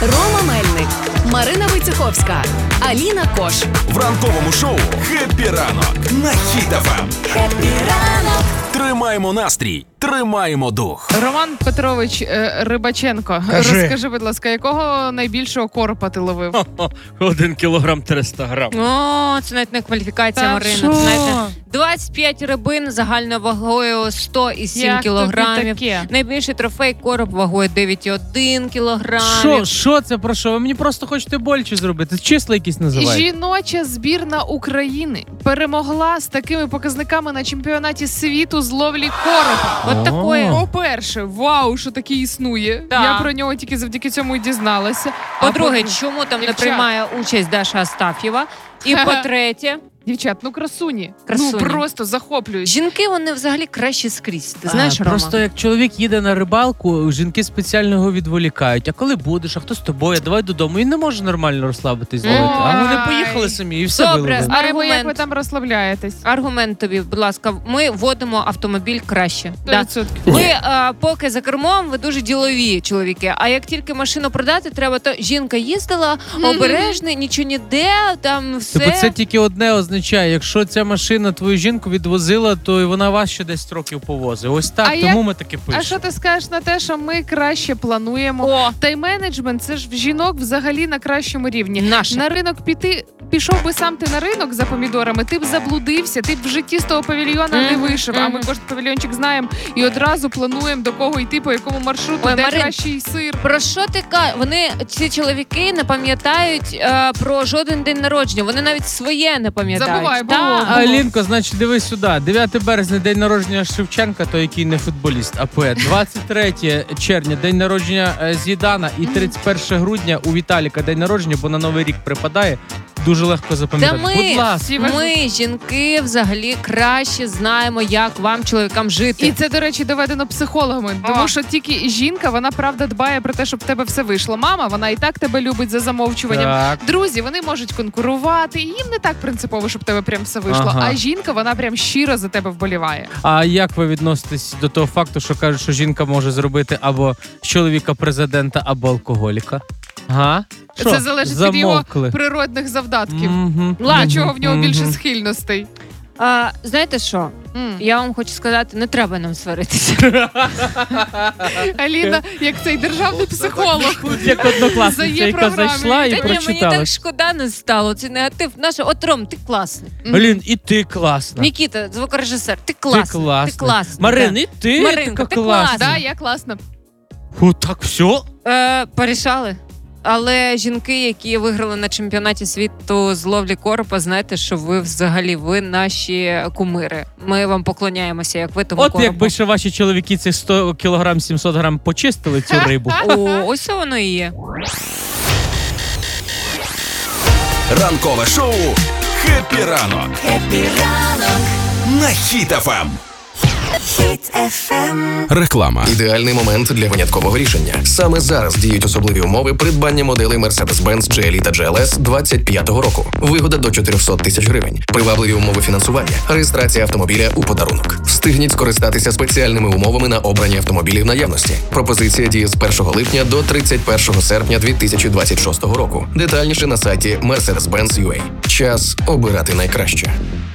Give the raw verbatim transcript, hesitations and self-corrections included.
Рома Мельник, Марина Войцеховська, Аліна Кош. В ранковому шоу «Хеппі ранок» на Хіт еф ем. Хеппі ранок. Тримаємо настрій, тримаємо дух. Роман Петрович е, Рибаченко, Кажи. розкажи, будь ласка, якого найбільшого коропа ти ловив? Хо-хо, Один кілограм триста грам. О, це навіть не кваліфікація, Та Марина. що? Це навіть двадцять п'ять рибин загальною вагою сто і сім Як кілограмів. тобі таке? Найбільший трофей короб вагою дев'ять цілих один кілограмів. Що? Що це про що? Ви мені просто хочете боляче зробити. Числа якісь називають. Жіноча збірна України перемогла з такими показниками на чемпіонаті світу з ловлі коропа. От О. такое. По-перше, вау, що такий існує. Так. Я про нього тільки завдяки цьому і дізналася. По-друге, по- чому там не Дівчат. приймає участь Даша Астаф'єва? І по-третє, Дівчат, ну красуні. Красуні. Ну просто захоплюють. жінки, вони взагалі краще скрізь. Ти знаєш, а, Рома? просто як чоловік їде на рибалку, жінки спеціально його відволікають. А коли будеш, а хто з тобою? Давай додому. Він не може нормально розслабитись зловити. А вони Ой. поїхали самі і все Добре, виловили. Знаємо, як ви аргумент. там розслабляєтесь. Аргумент тобі, будь ласка, ми водимо автомобіль краще. Да. сто відсотків. Ви а, поки за кермом, ви дуже ділові чоловіки. А як тільки машину продати, треба, то жінка їздила, обережна, нічого ніде, там все. Тобто це тільки одне означає, якщо ця машина твою жінку відвозила, то і вона вас ще десять років повозить. Ось так, А тому як- ми таки пишемо. А що ти скажеш на те, що ми краще плануємо? О, Тайм-менеджмент – це ж в жінок взагалі на кращому рівні. наше. На ринок піти, пішов би сам ти на ринок за помідорами, ти б заблудився, ти б в житті з того павільйона не Мгм, вийшов. А ми мгм. кожен павільйончик знаємо і одразу плануємо, до кого йти, по якому маршруту, Ой, де Марин, кращий сир. Про що ти кажеш? Вони, ці чоловіки, не пам'ятають е, про жоден день народження. Вони навіть своє не пам'ятають. Забувай, було. Та. А, Лінко, значить, дивись сюди. дев'яте березня, день народження Шевченка, той, який не футболіст, а поет. двадцять третє червня, день народження е, Зідана. І тридцять перше грудня у Віталіка день народження, бо на Новий рік припадає. Дуже легко Та запам'ятати. ми, Будь ласка. Всі важливі. ми, жінки, взагалі краще знаємо, як вам, чоловікам, жити. І це, до речі, доведено психологами. О. Тому що тільки жінка, вона правда дбає про те, щоб в тебе все вийшло. Мама, вона і так тебе любить за замовчуванням. Так. Друзі, вони можуть конкурувати, і їм не так принципово, щоб в тебе прям все вийшло. Ага. А жінка, вона прям щиро за тебе вболіває. А як ви відноситесь до того факту, що кажуть, що жінка може зробити або з чоловіка президента, або алкоголіка? Га? Що? Це залежить від його Замовкли. природних завдатків. Мгм. Ладно, чого в нього Мгм. більше схильностей. А, знаєте що? М. Я вам хочу сказати, не треба нам сваритися. Аліна, як цей державний психолог. Як однокласниця, Здає яка програмі. зайшла і Та ні, мені прочитала. так шкода не стало. Це негатив. Наша, от Ром, ти класний. Блін, і ти класна. Нікіта, звукорежисер, ти Ти класний. класна. Ти класний. Марин, да. і ти Маринка, така ти класна. класна. Да, я класна. О, так все? Е, порішали. Але жінки, які виграли на чемпіонаті світу з ловлі коропа, знаєте, що ви взагалі ви наші кумири. Ми вам поклоняємося, як ви тому От коропу. якби ще ваші чоловіки цих сто кілограм, сімсот грам почистили цю рибу. О, ось воно і є. Ранкове шоу «Хеппі ранок» Хеппі ранок. на Хіт еф ем. Хіт еф ем. Реклама. Ідеальний момент для виняткового рішення. Саме зараз діють особливі умови придбання моделей Mercedes-Benz джі ел і та джі ел ес двадцять п'ятого року. Вигода до чотириста тисяч гривень. Привабливі умови фінансування. Реєстрація автомобіля у подарунок. Встигніть скористатися спеціальними умовами на обрані автомобілі в наявності. Пропозиція діє з першого липня до тридцять першого серпня дві тисячі двадцять шостого року. Детальніше на сайті Mercedes-Benz крапка ю а. Час обирати найкраще.